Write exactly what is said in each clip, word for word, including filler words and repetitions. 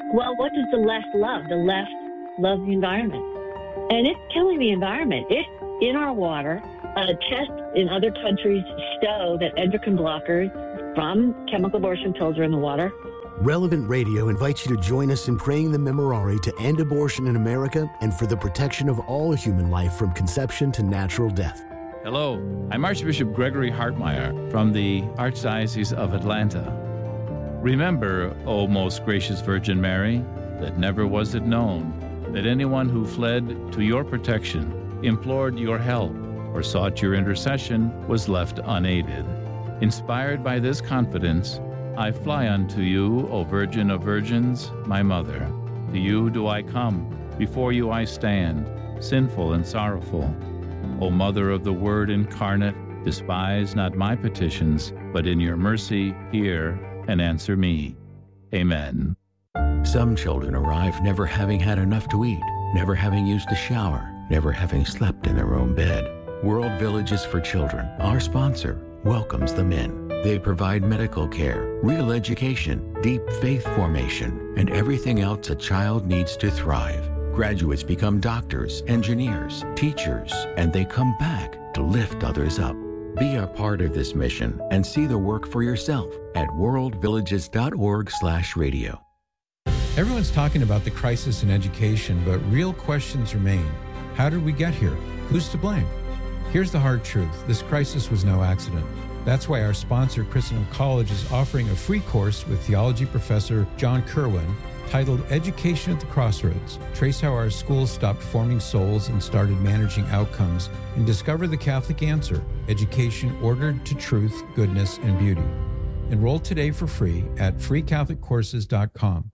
Well, what does the left love? The left loves the environment. And it's killing the environment. It, in our water, uh, tests in other countries show that endocrine blockers from chemical abortion pills are in the water. Relevant Radio invites you to join us in praying the Memorare to end abortion in America and for the protection of all human life from conception to natural death. Hello, I'm Archbishop Gregory Hartmeyer from the Archdiocese of Atlanta. Remember, O most gracious Virgin Mary, that never was it known that anyone who fled to your protection, implored your help, or sought your intercession was left unaided. Inspired by this confidence, I fly unto you, O Virgin of Virgins, my Mother. To you do I come, before you I stand, sinful and sorrowful. O Mother of the Word incarnate, despise not my petitions, but in your mercy hear and answer me. Amen. Some children arrive never having had enough to eat, never having used a shower, never having slept in their own bed. World Villages for Children, our sponsor, welcomes them in. They provide medical care, real education, deep faith formation, and everything else a child needs to thrive. Graduates become doctors, engineers, teachers, and they come back to lift others up. Be a part of this mission and see the work for yourself at worldvillages.org slash radio. Everyone's talking about the crisis in education, but real questions remain. How did we get here? Who's to blame? Here's the hard truth. This crisis was no accident. That's why our sponsor, Christendom College, is offering a free course with theology professor John Kerwin titled Education at the Crossroads. Trace how our schools stopped forming souls and started managing outcomes, and discover the Catholic answer, education ordered to truth, goodness, and beauty. Enroll today for free at free catholic courses dot com.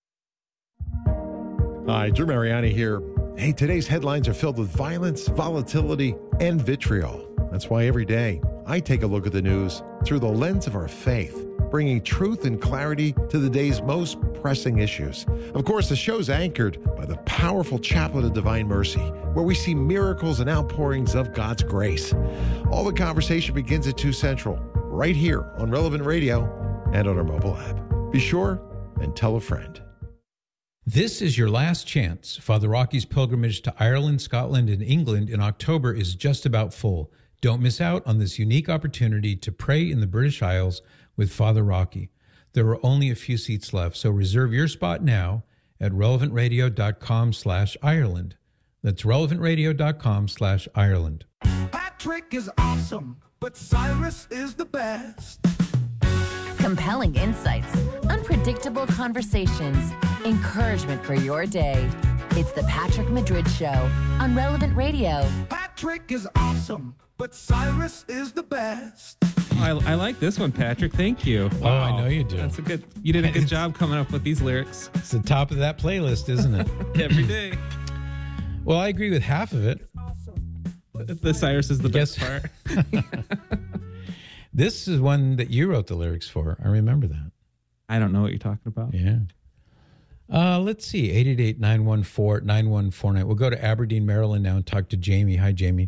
Hi, Drew Mariani here. Hey, today's headlines are filled with violence, volatility, and vitriol. That's why every day I take a look at the news through the lens of our faith, bringing truth and clarity to the day's most pressing issues. Of course, the show's anchored by the powerful Chaplet of Divine Mercy, where we see miracles and outpourings of God's grace. All the conversation begins at two Central, right here on Relevant Radio and on our mobile app. Be sure and tell a friend. This is your last chance. Father Rocky's pilgrimage to Ireland, Scotland, and England in October is just about full. Don't miss out on this unique opportunity to pray in the British Isles with Father Rocky. There are only a few seats left, so reserve your spot now at relevantradio.com slash Ireland. That's relevantradio.com slash Ireland. Patrick is awesome, but Cyrus is the best. Compelling insights, unpredictable conversations, encouragement for your day. It's the Patrick Madrid Show on Relevant Radio. Patrick is awesome, but Cyrus is the best. I, I like this one, Patrick. Thank you. Oh, wow. I know you do. That's a good. You did a good job coming up with these lyrics. It's the top of that playlist, isn't it? Every day. Well, I agree with half of it. The Cyrus is the best Yes. part. This is one that you wrote the lyrics for. I remember that. I don't know what you're talking about. Yeah. Uh, let's see. eight eight eight, nine one four, nine one four nine. We'll go to Aberdeen, Maryland now and talk to Jamie. Hi, Jamie.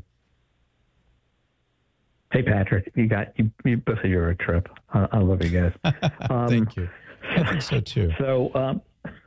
Hey, Patrick. You got you, you both of you are a trip. I, I love you guys. Um, Thank you. I think so too. So, um,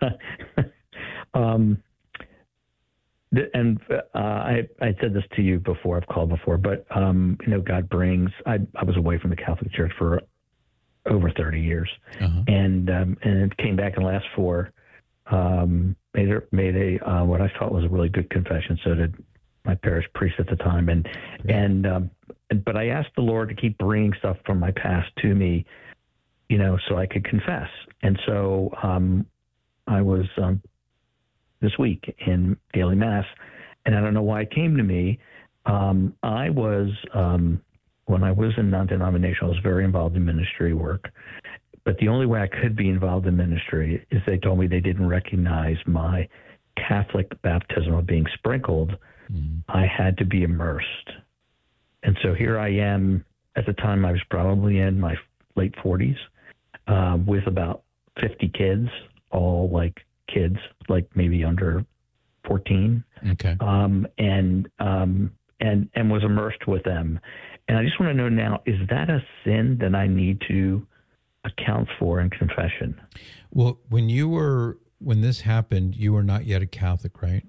um, and uh, I I said this to you before. I've called before, but um, you know, God brings. I I was away from the Catholic Church for over thirty years, uh-huh. and um, and it came back in the last four. Um, made a made a uh, what I thought was a really good confession. So did my parish priest at the time, and yeah. and um, but I asked the Lord to keep bringing stuff from my past to me, you know, so I could confess. And so um, I was um, this week in daily mass, and I don't know why it came to me. Um, I was um, when I was in non-denominational, I was very involved in ministry work. But the only way I could be involved in ministry is they told me they didn't recognize my Catholic baptism of being sprinkled. Mm-hmm. I had to be immersed. And so here I am. At the time, I was probably in my late forties uh, with about fifty kids, all like kids, like maybe under fourteen. Okay. Um, and, um, and, and was immersed with them. And I just want to know now, is that a sin that I need to account for in confession? Well, when you were when this happened, you were not yet a Catholic, right?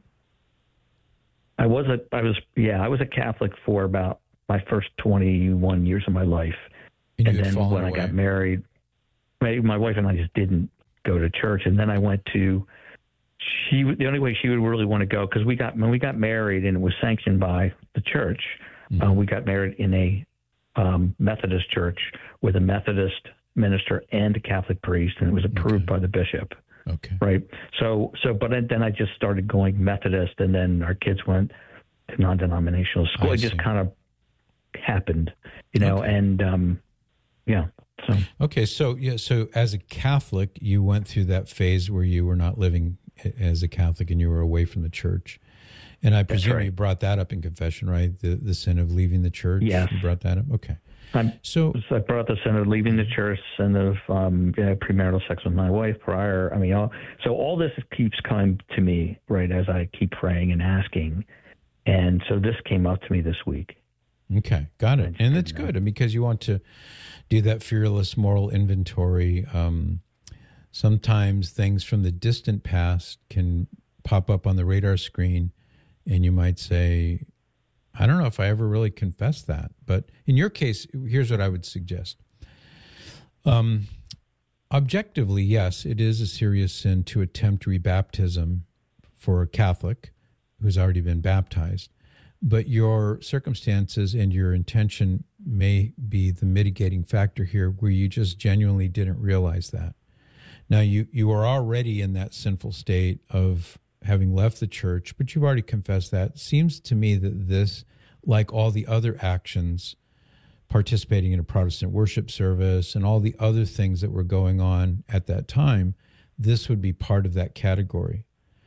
I was a, I was, yeah, I was a Catholic for about my first twenty-one years of my life. And, and you then fallen when away. I got married, my, my wife and I just didn't go to church. And then I went to, she, the only way she would really want to go, because we got, when we got married and it was sanctioned by the church, mm-hmm. uh, we got married in a um, Methodist church with a Methodist minister and a Catholic priest, and it was approved okay. by the bishop. Okay. Right. So, so, but then I just started going Methodist, and then our kids went to non-denominational school. I it just see. kind of happened, you know, Okay. and, um, yeah. So, okay. So, yeah. So as a Catholic, you went through that phase where you were not living as a Catholic and you were away from the church. And I presume right. you brought that up in confession, right? The the sin of leaving the church. Yes. You brought that up. Okay. I'm, So, so I brought the sin of leaving the church, sin of um, you know, premarital sex with my wife prior. I mean, all, so all this keeps coming to me, right, as I keep praying and asking. And so this came up to me this week. okay, got it. And that's good because you want to do that fearless moral inventory. Um, sometimes things from the distant past can pop up on the radar screen, and you might say, I don't know if I ever really confessed that. But in your case, here's what I would suggest. Um, objectively, yes, it is a serious sin to attempt rebaptism for a Catholic who's already been baptized. But your circumstances and your intention may be the mitigating factor here where you just genuinely didn't realize that. Now, you, you are already in that sinful state of having left the church, but you've already confessed that. It seems to me that this, like all the other actions, participating in a Protestant worship service and all the other things that were going on at that time, this would be part of that category.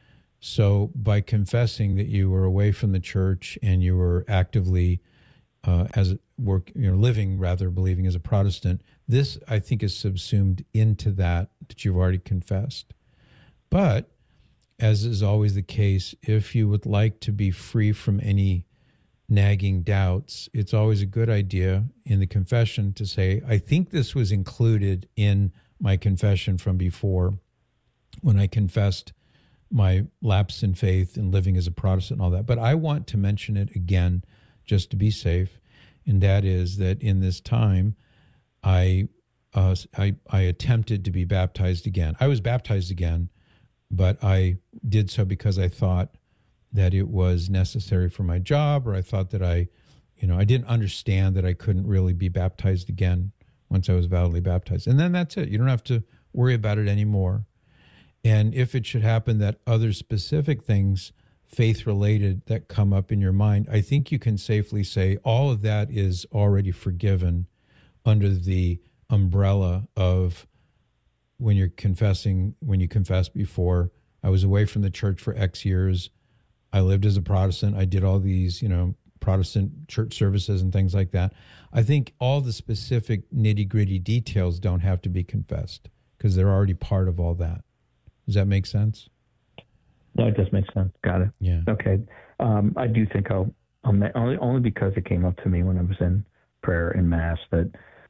So by confessing that you were away from the church and you were actively uh, as work, you know, living rather, believing as a Protestant, this I think is subsumed into that that you've already confessed. But as is always the case, if you would like to be free from any nagging doubts, it's always a good idea in the confession to say, I think this was included in my confession from before when I confessed my lapse in faith and living as a Protestant and all that. But I want to mention it again just to be safe, and that is that in this time, I uh, I, I attempted to be baptized again. I was baptized again, but I did so because I thought that it was necessary for my job, or I thought that I, you know, I didn't understand that I couldn't really be baptized again once I was validly baptized. And then that's it. You don't have to worry about it anymore. And if it should happen that other specific things, faith-related, that come up in your mind, I think you can safely say all of that is already forgiven under the umbrella of when you're confessing, when you confessed before, I was away from the church for X years. I lived as a Protestant. I did all these, you know, Protestant church services and things like that. I think all the specific nitty-gritty details don't have to be confessed because they're already part of all that. Does that make sense? No, it does make sense. Got it. Yeah. Okay. Um, I do think I'll, I'll only only because it came up to me when I was in prayer in Mass that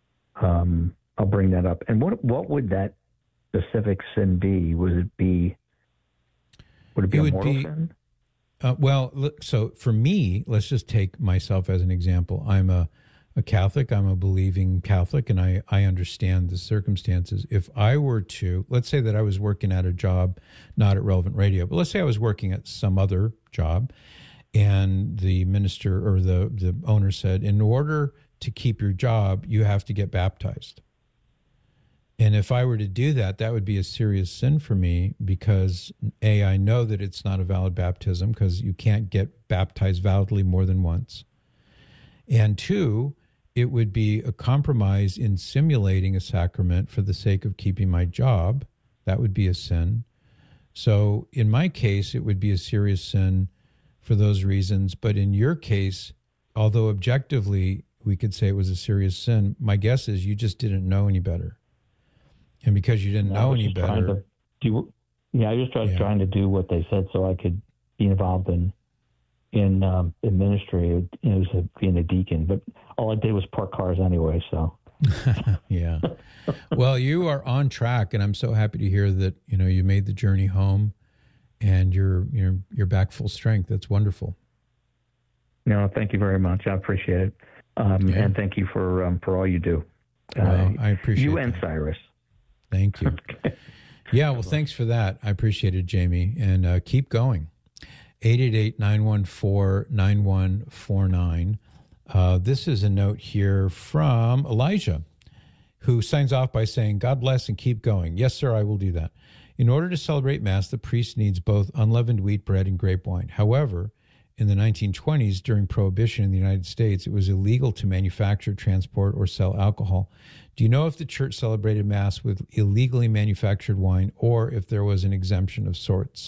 um, I'll bring that up. And what what would that specific sin be? Would it be? Would it be It a would mortal be, sin? Uh, well, look, so for me, let's just take myself as an example. I'm a, a Catholic. I'm a believing Catholic, and I, I understand the circumstances. If I were to, let's say that I was working at a job, not at Relevant Radio, but let's say I was working at some other job, and the minister or the, the owner said, in order to keep your job, you have to get baptized. And if I were to do that, that would be a serious sin for me because, A, I know that it's not a valid baptism because you can't get baptized validly more than once. And two, it would be a compromise in simulating a sacrament for the sake of keeping my job. That would be a sin. So in my case, it would be a serious sin for those reasons. But in your case, although objectively we could say it was a serious sin, my guess is you just didn't know any better. And because you didn't No, know I was any just trying better. to do, yeah, I just was Yeah. trying to do what they said so I could be involved in in, um, in ministry. You know, as a, being a deacon, but all I did was park cars anyway. So Yeah. Well, you are on track, and I'm so happy to hear that, you know, you made the journey home and you're, you're, you're back full strength. That's wonderful. No, thank you very much. I appreciate it. Um, yeah. And thank you for, um, for all you do. Well, uh, I appreciate you and that. Cyrus. Thank you. Okay. Yeah. Well, thanks for that. I appreciate it, Jamie, and uh, keep going. eight eight eight, nine one four, nine one four nine. Uh, this is a note here from Elijah, who signs off by saying, God bless and keep going. Yes, sir, I will do that. In order to celebrate Mass, the priest needs both unleavened wheat bread and grape wine. However, in the nineteen twenties, during Prohibition in the United States, it was illegal to manufacture, transport, or sell alcohol. Do you know if the church celebrated Mass with illegally manufactured wine or if there was an exemption of sorts?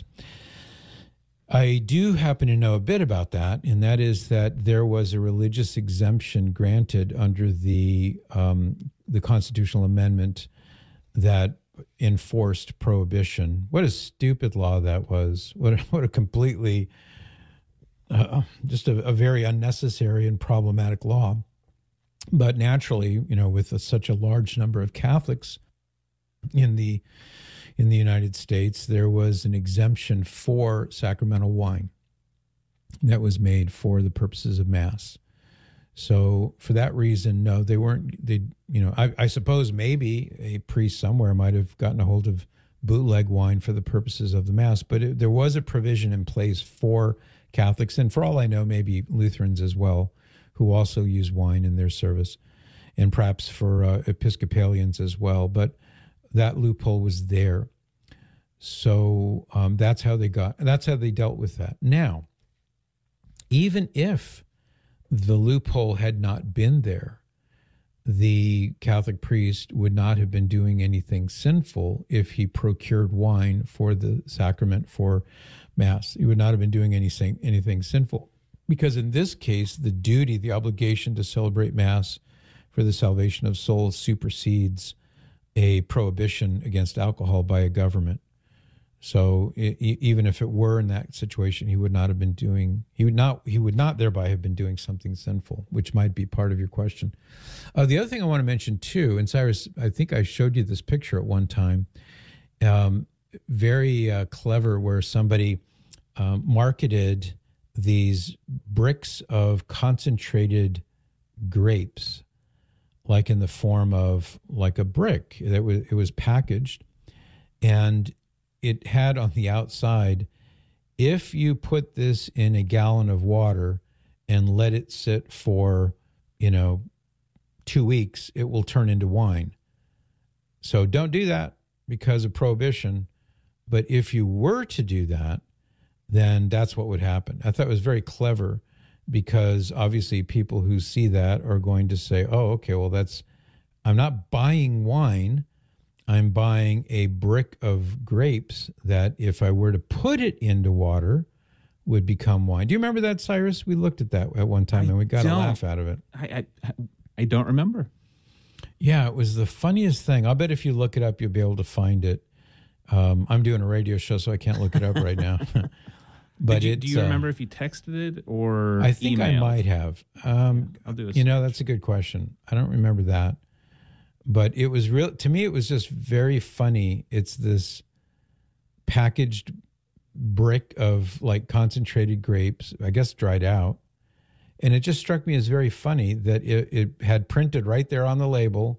I do happen to know a bit about that, and that is that there was a religious exemption granted under the um, the constitutional amendment that enforced prohibition. What a stupid law that was! What a, what a completely uh, just a, a very unnecessary and problematic law. But naturally, you know, with a, such a large number of Catholics in the in the United States, there was an exemption for sacramental wine that was made for the purposes of Mass. So for that reason, no, they weren't, they, you know, I, I suppose maybe a priest somewhere might have gotten a hold of bootleg wine for the purposes of the Mass, but it, there was a provision in place for Catholics, and for all I know, maybe Lutherans as well, who also use wine in their service, and perhaps for uh, Episcopalians as well. But that loophole was there. So um, that's how they got, that's how they dealt with that. Now, even if the loophole had not been there, the Catholic priest would not have been doing anything sinful if he procured wine for the sacrament for Mass. He would not have been doing anything, anything sinful, because in this case, the duty, the obligation to celebrate Mass for the salvation of souls supersedes a prohibition against alcohol by a government. So it, even if it were in that situation, he would not have been doing, he would not, he would not thereby have been doing something sinful, which might be part of your question. Uh, the other thing I want to mention too, and Cyrus, I think I showed you this picture at one time, um, very uh, clever, where somebody um, marketed these bricks of concentrated grapes, like in the form of like a brick. That was, it was packaged, and it had on the outside, if you put this in a gallon of water and let it sit for, you know, two weeks, it will turn into wine. So don't do that because of prohibition. But if you were to do that, then that's what would happen. I thought it was very clever, because obviously people who see that are going to say, oh, okay, well, that's, I'm not buying wine. I'm buying a brick of grapes that if I were to put it into water would become wine. Do you remember that, Cyrus? We looked at that at one time I and we got don't. a laugh out of it. I, I I don't remember. Yeah, it was the funniest thing. I'll bet if you look it up, you'll be able to find it. Um, I'm doing a radio show, so I can't look it up right now. But you, do you uh, remember if you texted it or I think emailed? I might have. Um, I'll do a you know, that's a good question. I don't remember that. But it was real, to me, it was just very funny. It's this packaged brick of like concentrated grapes, I guess dried out. And it just struck me as very funny that it, it had printed right there on the label.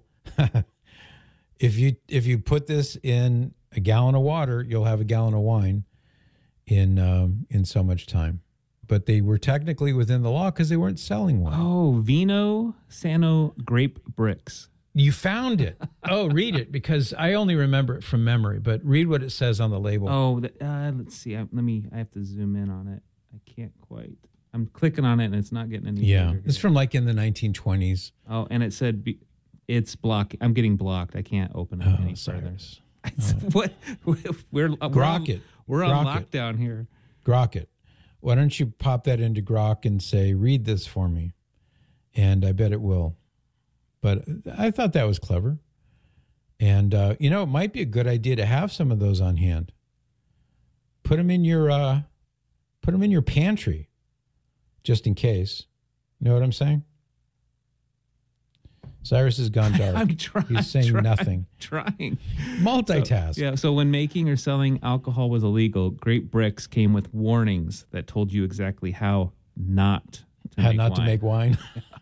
if you if you put this in a gallon of water, you'll have a gallon of wine in um, in so much time. But they were technically within the law because they weren't selling wine. Oh, Vino Sano grape bricks. You found it. Oh, read it, because I only remember it from memory. But read what it says on the label. Oh, the, uh, let's see. I, let me. I have to zoom in on it. I can't quite. I'm clicking on it and it's not getting any. Yeah, it's from like in the nineteen twenties. Oh, and it said be, it's blocked. I'm getting blocked. I can't open it oh, any Cyrus. further. Oh. What? We're Grok it. We're on, we're on Grok lockdown it. here. Grok it. Why don't you pop that into Grok and say, read this for me? And I bet it will. But I thought that was clever. And, uh, you know, it might be a good idea to have some of those on hand. Put them in your, uh, put them in your pantry, just in case. You know what I'm saying? Cyrus has gone dark. I'm trying. He's saying trying, nothing. Trying. Multitask. So, yeah. So when making or selling alcohol was illegal, Great Bricks came with warnings that told you exactly how not to how make not wine. to make wine.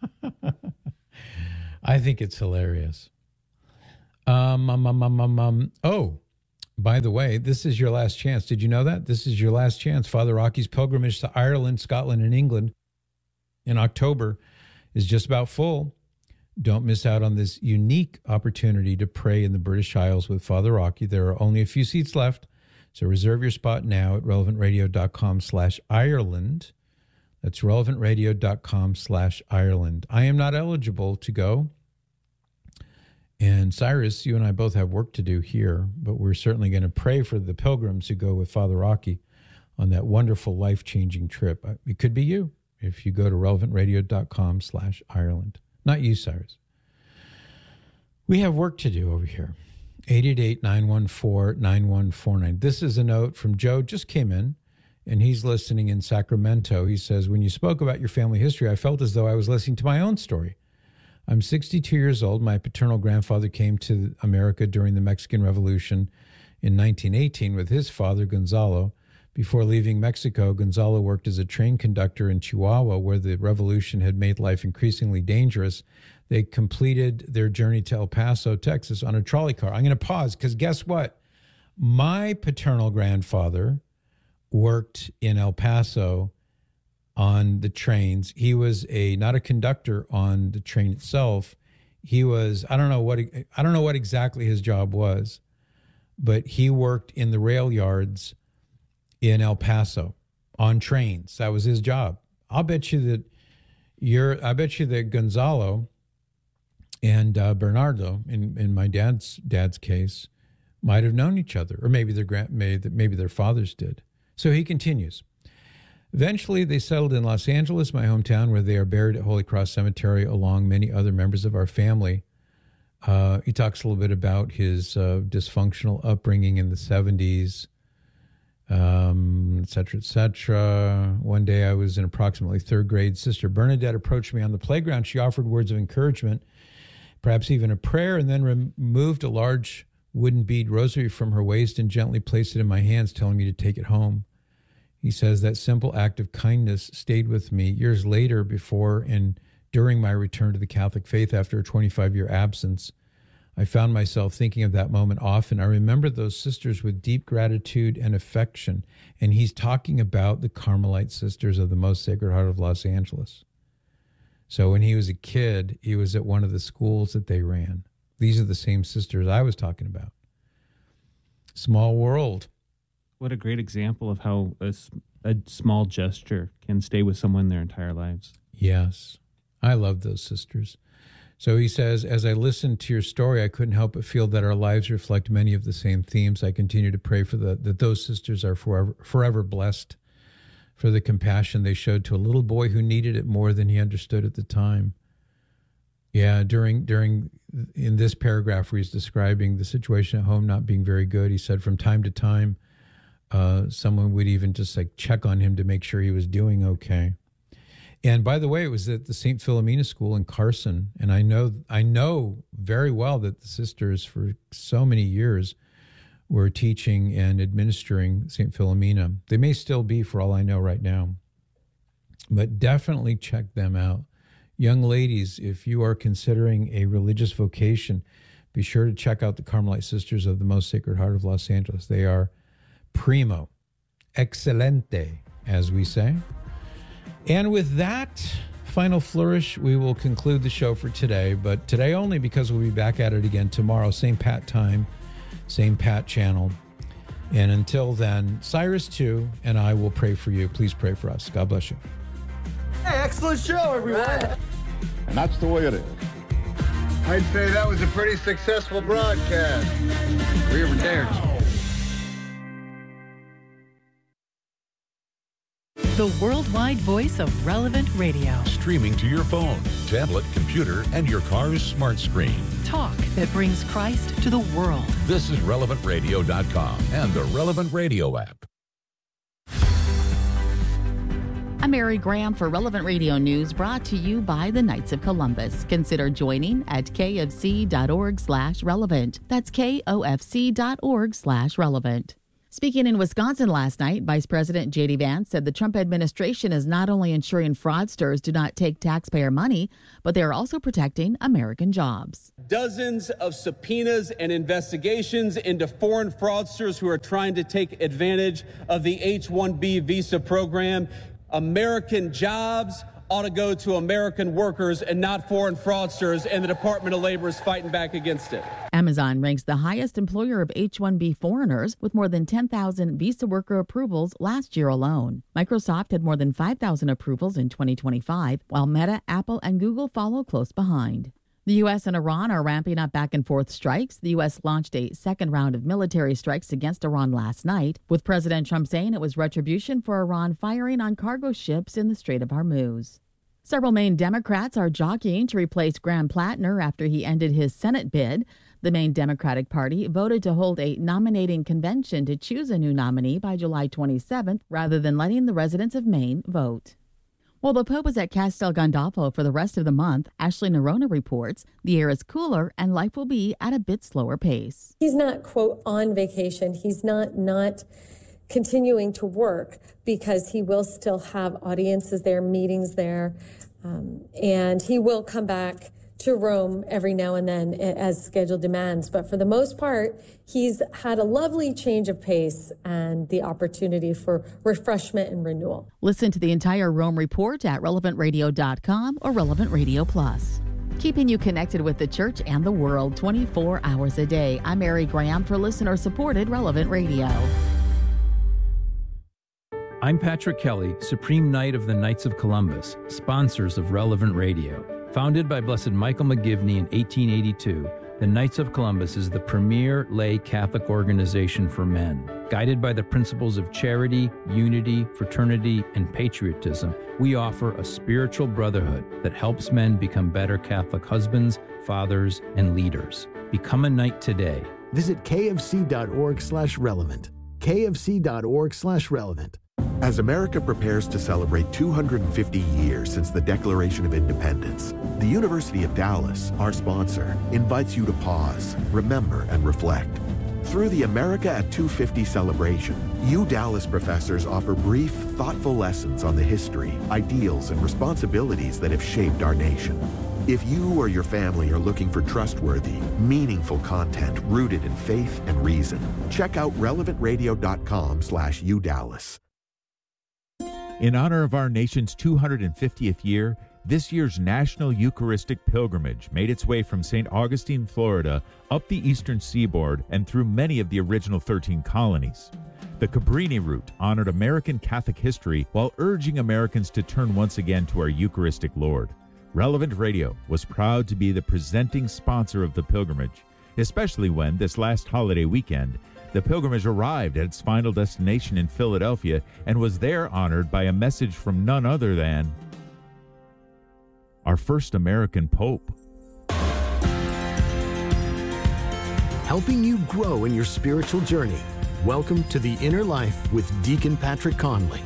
I think it's hilarious. Um, um, um, um, um, um, oh, by the way, this is your last chance. Did you know that? This is your last chance. Father Rocky's pilgrimage to Ireland, Scotland, and England in October is just about full. Don't miss out on this unique opportunity to pray in the British Isles with Father Rocky. There are only a few seats left, so reserve your spot now at relevantradio.com slash Ireland. That's relevantradio.com slash Ireland. I am not eligible to go. And Cyrus, you and I both have work to do here, but we're certainly going to pray for the pilgrims who go with Father Rocky on that wonderful, life-changing trip. It could be you if you go to relevantradio.com slash Ireland. Not you, Cyrus. We have work to do over here. eight eight eight, nine one four, nine one four nine. This is a note from Joe, just came in, and he's listening in Sacramento. He says, when you spoke about your family history, I felt as though I was listening to my own story. I'm sixty-two years old. My paternal grandfather came to America during the Mexican Revolution in nineteen eighteen with his father, Gonzalo. Before leaving Mexico, Gonzalo worked as a train conductor in Chihuahua, where the revolution had made life increasingly dangerous. They completed their journey to El Paso, Texas, on a trolley car. I'm going to pause because guess what? My paternal grandfather worked in El Paso on the trains. He was a not a conductor on the train itself. He was I don't know what I don't know what exactly his job was, but he worked in the rail yards in El Paso on trains. That was his job. I'll bet you that you're I bet you that Gonzalo and uh, Bernardo, in, in my dad's dad's case, might have known each other, or maybe their grand maybe, maybe their fathers did. So he continues. Eventually, they settled in Los Angeles, my hometown, where they are buried at Holy Cross Cemetery, along many other members of our family. Uh, he talks a little bit about his uh, dysfunctional upbringing in the seventies, um, et cetera, et cetera. One day, I was in approximately third grade. Sister Bernadette approached me on the playground. She offered words of encouragement, perhaps even a prayer, and then removed a large wooden bead rosary from her waist and gently placed it in my hands, telling me to take it home. He says that simple act of kindness stayed with me years later, before and during my return to the Catholic faith after a twenty-five-year absence. I found myself thinking of that moment often. I remember those sisters with deep gratitude and affection. And he's talking about the Carmelite Sisters of the Most Sacred Heart of Los Angeles. So when he was a kid, he was at one of the schools that they ran. These are the same sisters I was talking about. Small world. What a great example of how a, a small gesture can stay with someone their entire lives. Yes. I love those sisters. So he says, as I listened to your story, I couldn't help but feel that our lives reflect many of the same themes. I continue to pray for the, that those sisters are forever, forever blessed for the compassion they showed to a little boy who needed it more than he understood at the time. Yeah, during, during in this paragraph where he's describing the situation at home not being very good, he said from time to time, Uh, someone would even just like check on him to make sure he was doing okay. And by the way, it was at the Saint Philomena School in Carson. And I know, I know very well that the sisters for so many years were teaching and administering Saint Philomena. They may still be, for all I know right now, but definitely check them out. Young ladies, if you are considering a religious vocation, be sure to check out the Carmelite Sisters of the Most Sacred Heart of Los Angeles. They are primo, excelente, as we say. And with that final flourish, we will conclude the show for today, but today only, because we'll be back at it again tomorrow, same Pat time, same Pat channel. And until then, Cyrus too, and I will pray for you. Please pray for us. God bless you. Hey, excellent show, everyone. And that's the way it is. I'd say that was a pretty successful broadcast. We ever dared. The worldwide voice of Relevant Radio. Streaming to your phone, tablet, computer, and your car's smart screen. Talk that brings Christ to the world. This is relevant radio dot com and the Relevant Radio app. I'm Mary Graham for Relevant Radio News, brought to you by the Knights of Columbus. Consider joining at kfc.org slash relevant. That's kofc.org slash relevant. Speaking in Wisconsin last night, Vice President J D Vance said the Trump administration is not only ensuring fraudsters do not take taxpayer money, but they are also protecting American jobs. Dozens of subpoenas and investigations into foreign fraudsters who are trying to take advantage of the H one B visa program. American jobs ought to go to American workers and not foreign fraudsters, and the Department of Labor is fighting back against it. Amazon ranks the highest employer of H one B foreigners with more than ten thousand visa worker approvals last year alone. Microsoft had more than five thousand approvals in twenty twenty-five, while Meta, Apple, and Google follow close behind. The U S and Iran are ramping up back-and-forth strikes. The U S launched a second round of military strikes against Iran last night, with President Trump saying it was retribution for Iran firing on cargo ships in the Strait of Hormuz. Several Maine Democrats are jockeying to replace Graham Plattner after he ended his Senate bid. The Maine Democratic Party voted to hold a nominating convention to choose a new nominee by July twenty-seventh, rather than letting the residents of Maine vote. While the Pope is at Castel Gandolfo for the rest of the month, Ashley Nerona reports the air is cooler and life will be at a bit slower pace. He's not, quote, on vacation. He's not not continuing to work, because he will still have audiences there, meetings there, um, and he will come back to Rome every now and then as schedule demands. But for the most part, he's had a lovely change of pace and the opportunity for refreshment and renewal. Listen to the entire Rome report at relevant radio dot com or Relevant Radio Plus. Keeping you connected with the church and the world twenty-four hours a day. I'm Mary Graham for listener-supported Relevant Radio. I'm Patrick Kelly, Supreme Knight of the Knights of Columbus, sponsors of Relevant Radio. Founded by Blessed Michael McGivney in eighteen eighty-two, the Knights of Columbus is the premier lay Catholic organization for men. Guided by the principles of charity, unity, fraternity, and patriotism, we offer a spiritual brotherhood that helps men become better Catholic husbands, fathers, and leaders. Become a knight today. Visit kfc.org slash relevant. kfc.org slash relevant. As America prepares to celebrate two hundred fifty years since the Declaration of Independence, the University of Dallas, our sponsor, invites you to pause, remember, and reflect. Through the America at two fifty celebration, U Dallas professors offer brief, thoughtful lessons on the history, ideals, and responsibilities that have shaped our nation. If you or your family are looking for trustworthy, meaningful content rooted in faith and reason, check out relevant radio dot com slash U Dallas. In honor of our nation's two hundred fiftieth year, this year's National Eucharistic Pilgrimage made its way from Saint Augustine, Florida, up the eastern seaboard and through many of the original thirteen colonies. The Cabrini route honored American Catholic history while urging Americans to turn once again to our Eucharistic Lord. Relevant Radio was proud to be the presenting sponsor of the pilgrimage, especially when, this last holiday weekend, the pilgrimage arrived at its final destination in Philadelphia and was there honored by a message from none other than our first American Pope. Helping you grow in your spiritual journey. Welcome to The Inner Life with Deacon Patrick Conley.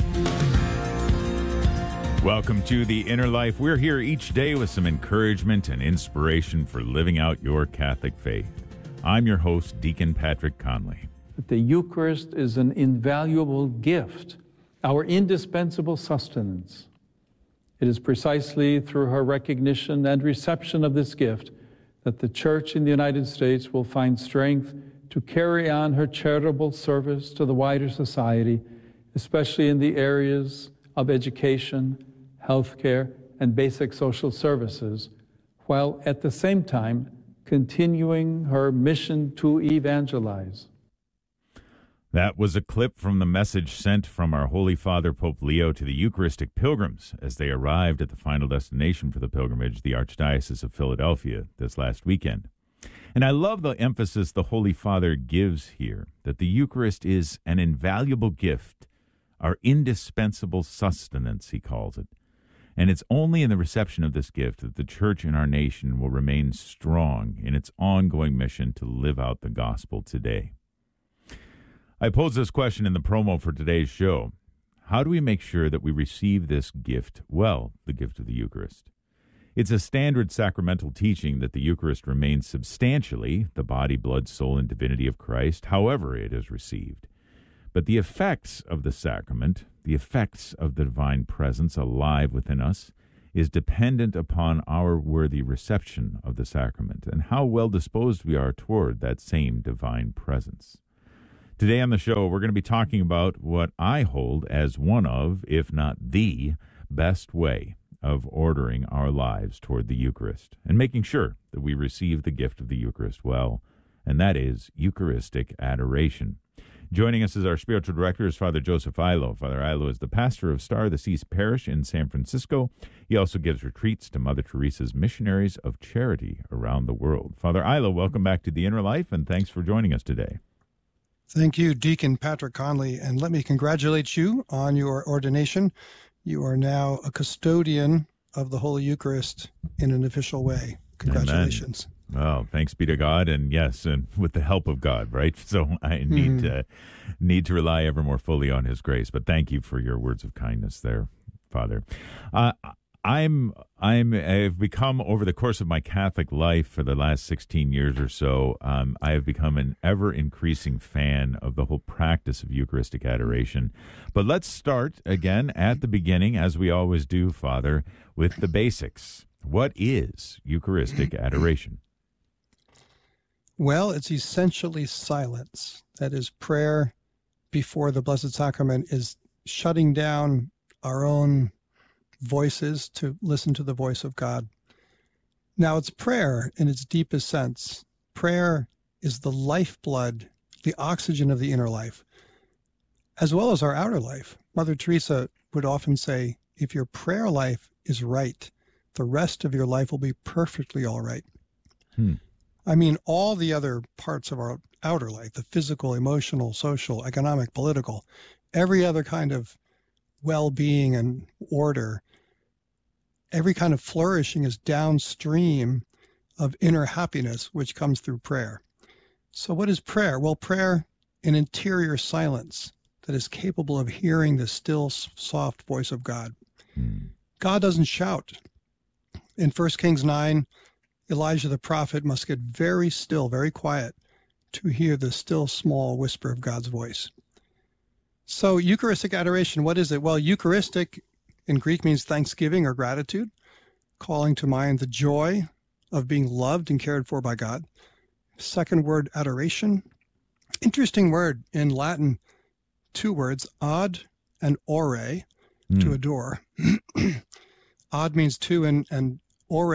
Welcome to The Inner Life. We're here each day with some encouragement and inspiration for living out your Catholic faith. I'm your host, Deacon Patrick Conley. The Eucharist is an invaluable gift, our indispensable sustenance. It is precisely through her recognition and reception of this gift that the Church in the United States will find strength to carry on her charitable service to the wider society, especially in the areas of education, healthcare, and basic social services, while at the same time continuing her mission to evangelize. That was a clip from the message sent from our Holy Father Pope Leo to the Eucharistic pilgrims as they arrived at the final destination for the pilgrimage, the Archdiocese of Philadelphia, this last weekend. And I love the emphasis the Holy Father gives here, that the Eucharist is an invaluable gift, our indispensable sustenance, he calls it. And it's only in the reception of this gift that the Church in our nation will remain strong in its ongoing mission to live out the gospel today. I posed this question in the promo for today's show. How do we make sure that we receive this gift well, the gift of the Eucharist? It's a standard sacramental teaching that the Eucharist remains substantially the body, blood, soul, and divinity of Christ, however it is received. But the effects of the sacrament, the effects of the divine presence alive within us, is dependent upon our worthy reception of the sacrament and how well disposed we are toward that same divine presence. Today on the show, we're going to be talking about what I hold as one of, if not the, best way of ordering our lives toward the Eucharist and making sure that we receive the gift of the Eucharist well, and that is Eucharistic adoration. Joining us as our spiritual director is Father Joseph Illo. Father Illo is the pastor of Star of the Seas Parish in San Francisco. He also gives retreats to Mother Teresa's missionaries of charity around the world. Father Illo, welcome back to The Inner Life, and thanks for joining us today. Thank you, Deacon Patrick Conley, and let me congratulate you on your ordination. You are now a custodian of the Holy Eucharist in an official way. Congratulations. Amen. Well, thanks be to God, and yes, and with the help of God, right? So I need Mhm. to need to rely ever more fully on His grace. But thank you for your words of kindness, there, Father. Uh, I'm I'm I've become over the course of my Catholic life for the last sixteen years or so. Um, I have become an ever increasing fan of the whole practice of Eucharistic adoration. But let's start again at the beginning, as we always do, Father, with the basics. What is Eucharistic adoration? Well, it's essentially silence. That is, prayer before the Blessed Sacrament is shutting down our own voices to listen to the voice of God. Now, it's prayer in its deepest sense. Prayer is the lifeblood, the oxygen of the inner life, as well as our outer life. Mother Teresa would often say, if your prayer life is right, the rest of your life will be perfectly all right. Hmm. I mean, all the other parts of our outer life, the physical, emotional, social, economic, political, every other kind of well-being and order, every kind of flourishing is downstream of inner happiness, which comes through prayer. So what is prayer? Well, prayer, an interior silence that is capable of hearing the still, soft voice of God. Hmm. God doesn't shout. In First Kings nine, Elijah the prophet must get very still, very quiet to hear the still small whisper of God's voice. So Eucharistic adoration, what is it? Well, Eucharistic in Greek means thanksgiving or gratitude, calling to mind the joy of being loved and cared for by God. Second word, adoration. Interesting word in Latin, two words, ad and ore, mm. to adore. Ad means two, and, and ore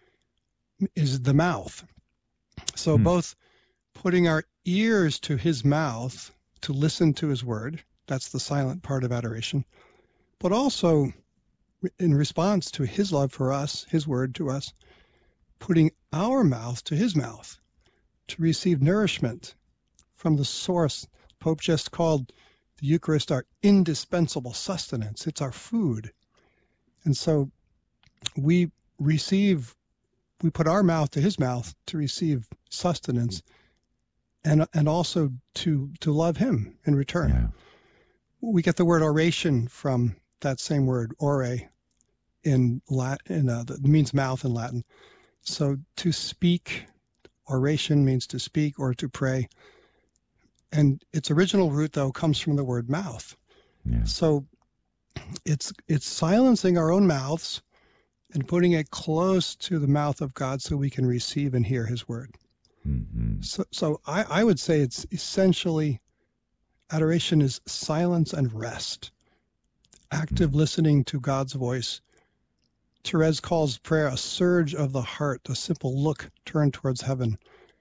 is the mouth. So hmm. both putting our ears to His mouth to listen to His word, that's the silent part of adoration, but also in response to His love for us, His word to us, putting our mouth to His mouth to receive nourishment from the source. Pope just called the Eucharist our indispensable sustenance. It's our food. And so we receive we put our mouth to His mouth to receive sustenance and and also to to love Him in return. Yeah. We get the word oration from that same word, ore, in Latin, uh, that means mouth in Latin. So to speak, oration means to speak or to pray. And its original root, though, comes from the word mouth. Yeah. So it's it's silencing our own mouths and putting it close to the mouth of God so we can receive and hear His word. Mm-hmm. So, so I, I would say it's essentially, adoration is silence and rest, active mm-hmm. listening to God's voice. Therese calls prayer a surge of the heart, a simple look turned towards heaven.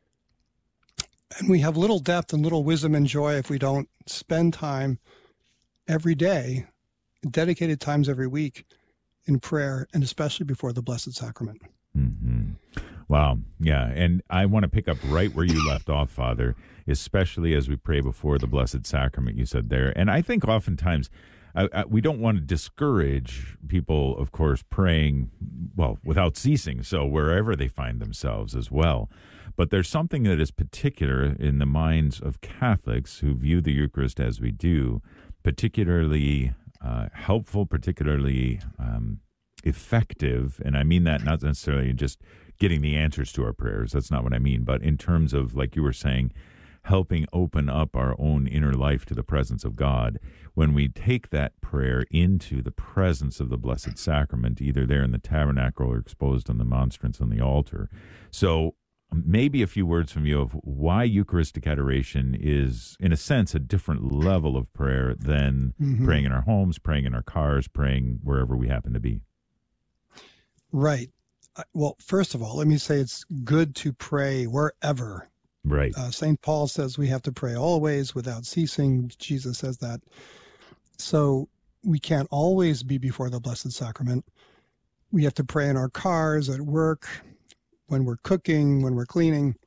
And we have little depth and little wisdom and joy if we don't spend time every day, dedicated times every week, in prayer, and especially before the Blessed Sacrament. Mm-hmm. Wow. Yeah. And I want to pick up right where you left off, Father, especially as we pray before the Blessed Sacrament, you said there. And I think oftentimes I, I, we don't want to discourage people, of course, praying, well, without ceasing, so wherever they find themselves as well. But there's something that is particular in the minds of Catholics who view the Eucharist as we do, particularly uh, helpful, particularly um, effective. And I mean that not necessarily just getting the answers to our prayers. That's not what I mean. But in terms of, like you were saying, helping open up our own inner life to the presence of God. When we take that prayer into the presence of the Blessed Sacrament, either there in the tabernacle or exposed on the monstrance on the altar. So maybe a few words from you of why Eucharistic adoration is, in a sense, a different level of prayer than mm-hmm. praying in our homes, praying in our cars, praying wherever we happen to be. Right. Well, first of all, let me say it's good to pray wherever. Right. Uh, Saint Paul says we have to pray always without ceasing. Jesus says that. So we can't always be before the Blessed Sacrament. We have to pray in our cars, at work, when we're cooking, when we're cleaning.